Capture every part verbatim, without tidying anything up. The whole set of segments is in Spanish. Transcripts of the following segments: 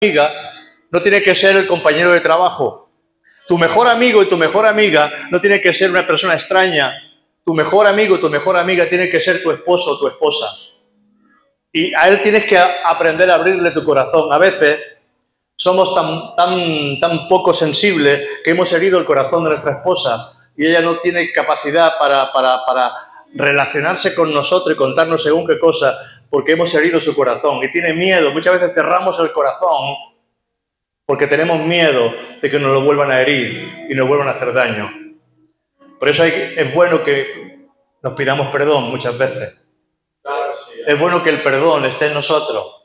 amiga no tiene que ser el compañero de trabajo. Tu mejor amigo y tu mejor amiga no tiene que ser una persona extraña. Tu mejor amigo y tu mejor amiga tiene que ser tu esposo o tu esposa. Y a él tienes que aprender a abrirle tu corazón. A veces somos tan, tan, tan poco sensibles que hemos herido el corazón de nuestra esposa y ella no tiene capacidad para, para, para relacionarse con nosotros y contarnos según qué cosa, porque hemos herido su corazón y tiene miedo. Muchas veces cerramos el corazón porque tenemos miedo de que nos lo vuelvan a herir y nos vuelvan a hacer daño. Por eso hay, es bueno que nos pidamos perdón muchas veces. Es bueno que el perdón esté en nosotros.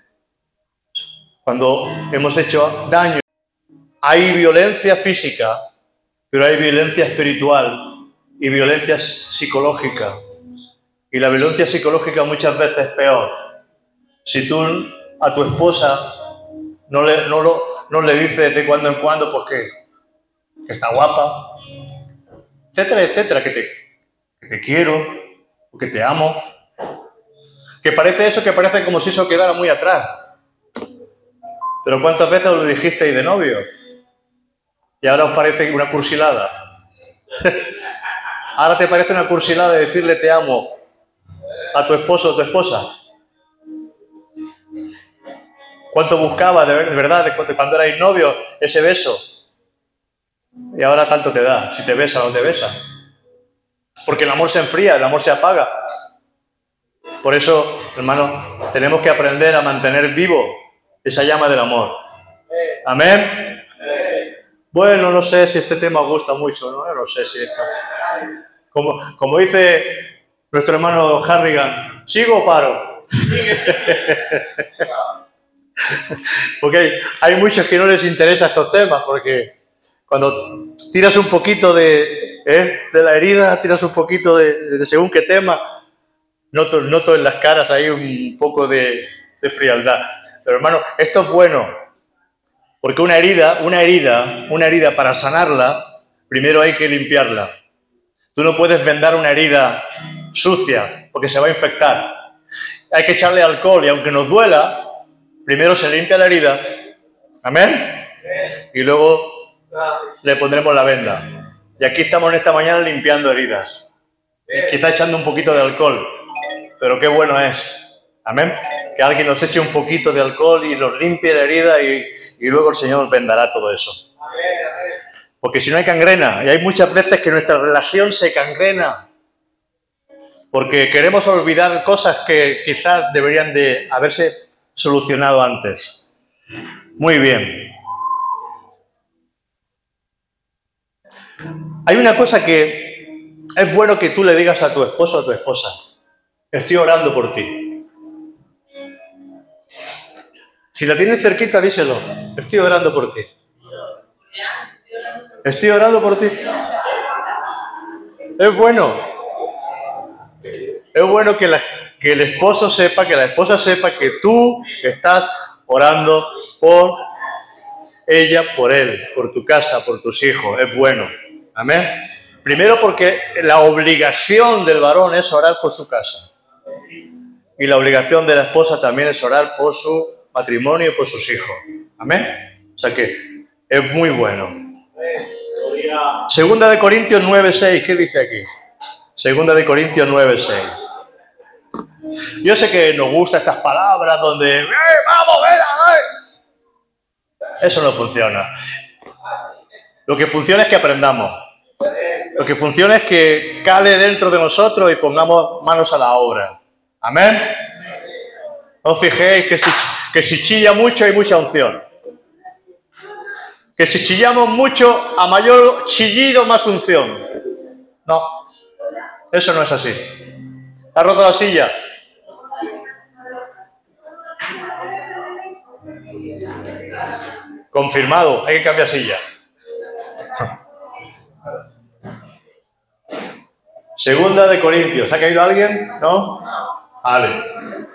Cuando hemos hecho daño, hay violencia física, pero hay violencia espiritual y violencia psicológica. Y la violencia psicológica muchas veces es peor. Si tú a tu esposa no le, no lo, no le dices de cuando en cuando porque que está guapa, etcétera, etcétera, que te, que te quiero, o que te amo, que parece eso, que parece como si eso quedara muy atrás. Pero ¿cuántas veces os lo dijisteis de novio? Y ahora os parece una cursilada. Ahora te parece una cursilada decirle te amo a tu esposo o tu esposa. ¿Cuánto buscaba de verdad de cuando erais novios ese beso? Y ahora tanto te da, si te besa o no te besa. Porque el amor se enfría, el amor se apaga. Por eso, hermano, tenemos que aprender a mantener vivo esa llama del amor. ¿Amén? Bueno, no sé si este tema os gusta mucho, ¿no? No sé si esto... Como, como dice nuestro hermano Harrigan, ¿sigo o paro? Porque hay, hay muchos que no les interesan estos temas, porque cuando tiras un poquito de, ¿eh? de la herida, tiras un poquito de, de según qué tema, noto, noto en las caras ahí un poco de, de frialdad. Pero hermano, esto es bueno, porque una herida, una herida, una herida para sanarla, primero hay que limpiarla. Tú no puedes vendar una herida sucia, porque se va a infectar. Hay que echarle alcohol y aunque nos duela, primero se limpia la herida, ¿amén? Y luego le pondremos la venda. Y aquí estamos esta mañana limpiando heridas. Quizá echando un poquito de alcohol, pero qué bueno es, ¿amén? Que alguien nos eche un poquito de alcohol y nos limpie la herida y, y luego el Señor vendará todo eso. Porque si no hay gangrena, y hay muchas veces que nuestra relación se gangrena, porque queremos olvidar cosas que quizás deberían de haberse solucionado antes. Muy bien. Hay una cosa que es bueno que tú le digas a tu esposo o a tu esposa. Estoy orando por ti. Si la tienes cerquita, díselo. Estoy orando por ti. Estoy orando por ti. Es bueno. Es bueno que, la, que el esposo sepa, que la esposa sepa que tú estás orando por ella, por él, por tu casa, por tus hijos. Es bueno. Amén. Primero porque la obligación del varón es orar por su casa. Y la obligación de la esposa también es orar por su matrimonio y por sus hijos. Amén. O sea que es muy bueno. Segunda de Corintios nueve seis, ¿qué dice aquí? Segunda de Corintios nueve seis. Yo sé que nos gustan estas palabras donde ¡eh, vamos, venga, eh! Eso no funciona. Lo que funciona es que aprendamos. Lo que funciona es que cale dentro de nosotros y pongamos manos a la obra. Amén. No os fijéis que si, que si chilla mucho hay mucha unción. Que si chillamos mucho, a mayor chillido, más unción. No, eso no es así. ¿Has roto la silla? Confirmado, hay que cambiar silla. Segunda de Corintios. ¿Ha caído alguien? ¿No? Vale.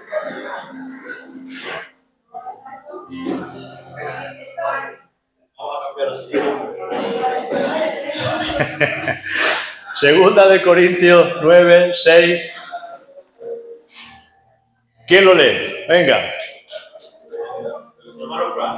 Segunda de Corintios nueve seis. ¿Quién lo lee? Venga. Hermano Frank.